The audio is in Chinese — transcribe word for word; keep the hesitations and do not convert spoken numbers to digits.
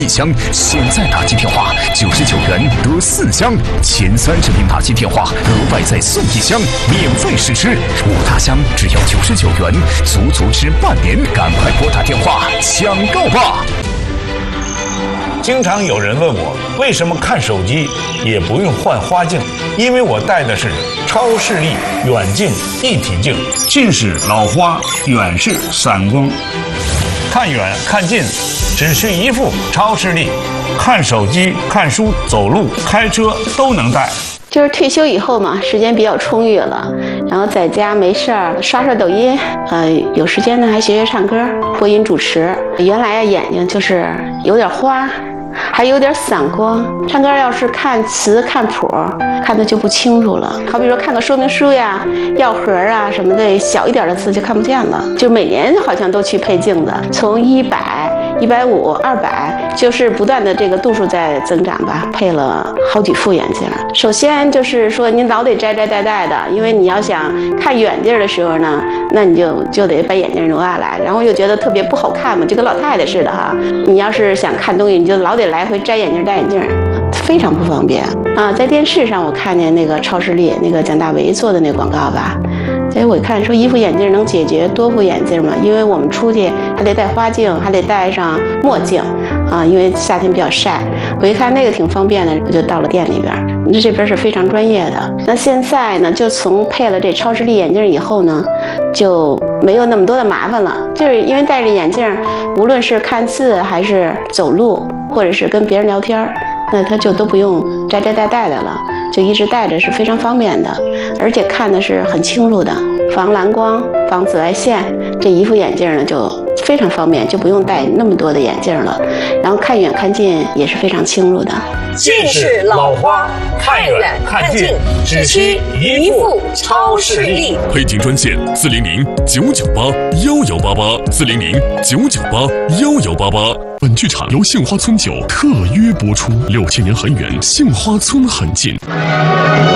一箱，现在打进电话九十九元得四箱，前三十名打进电话额外再送一箱，免费试吃。五大箱只要九十九元，足足吃半年，赶快拨打电话抢购吧！ 经常有人问我，为什么看手机也不用换花镜？因为我戴的是超视力远近一体镜，近视老花，远视散光。看远看近，只需一副超视力，看手机、看书、走路、开车都能戴。 就是退休以后嘛，时间比较充裕了，然后在家没事儿刷刷抖音，呃，有时间呢还学学唱歌、播音主持。原来啊眼睛就是有点花，还有点散光，唱歌要是看词看谱，看的就不清楚了。好比说看个说明书呀、药盒啊什么的，小一点的字就看不见了。就每年好像都去配镜子，从一百、一百五、二百，就是不断的这个度数在增长吧。配了好几副眼镜。首先就是说您老得摘摘戴戴的，因为你要想看远地儿的时候呢，那你就就得把眼镜挪下来，然后又觉得特别不好看嘛，就跟老太太似的哈。你要是想看东西，你就老得来回摘眼镜戴眼镜，非常不方便啊。在电视上我看见那个超视力那个蒋大为做的那广告吧，哎，我一看说一副眼镜能解决多副眼镜嘛，因为我们出去还得戴花镜，还得戴上墨镜啊，因为夏天比较晒。我一看那个挺方便的，我就到了店里边。那这边是非常专业的。那现在呢，就从配了这超视力眼镜以后呢，就没有那么多的麻烦了。就是因为戴着眼镜，无论是看字还是走路，或者是跟别人聊天，那他就都不用摘摘戴戴的了，就一直戴着是非常方便的，而且看的是很清楚的，防蓝光、防紫外线。这一副眼镜呢就非常方便，就不用戴那么多的眼镜了，然后看远看近也是非常清楚的。 近视老花，看远看近，只需一副超视力。 配镜专线：四零零九九八幺幺八八，四零零九九八幺幺八八。本剧场由杏花村酒特约播出。六千年很远，杏花村很近。